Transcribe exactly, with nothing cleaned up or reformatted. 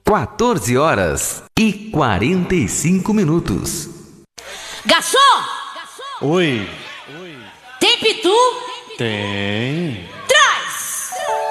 quatorze horas e quarenta e cinco minutos. Garçom! Oi. Tem pitu? Tem.